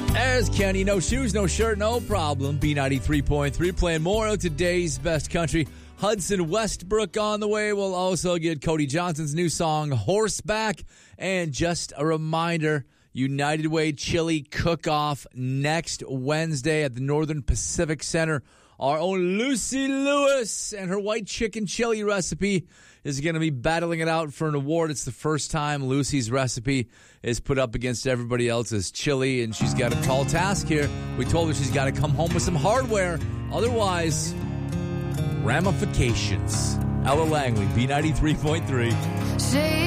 There's Kenny. No shoes, no shirt, no problem. B93.3 playing more of today's best country. Hudson Westbrook on the way. We'll also get Cody Johnson's new song, Horseback. And just a reminder, United Way Chili Cook-Off next Wednesday at the Northern Pacific Center. Our own Lucy Lewis and her white chicken chili recipe is going to be battling it out for an award. It's the first time Lucy's recipe is put up against everybody else's chili, and she's got a tall task here. We told her she's got to come home with some hardware. Otherwise, ramifications. Ella Langley, B93.3.